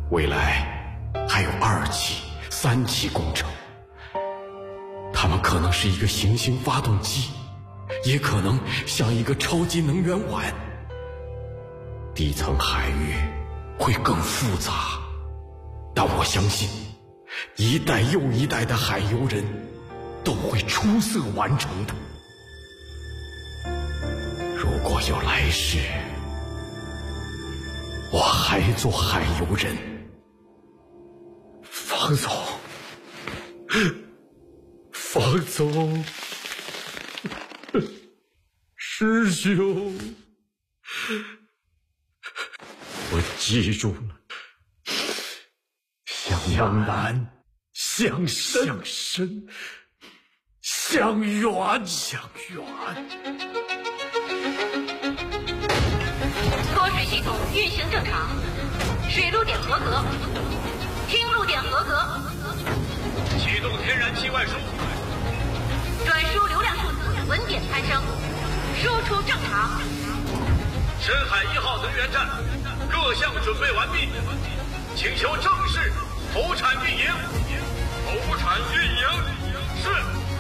未来还有2期、3期工程，它们可能是一个行星发动机，也可能像一个超级能源碗。底层海域会更复杂，但我相信一代又一代的海游人都会出色完成的。如果有来世，我还做海游人。 方总，方总，师兄，我记住了。向南，向深，向远。 脱水系统运行正常，水路点合格，听路点合格， 启动天然气外输， 转输流量数字稳点攀升，输出正常。 深海1号能源站各项准备完毕，请求正式投产运营。 投产运营是。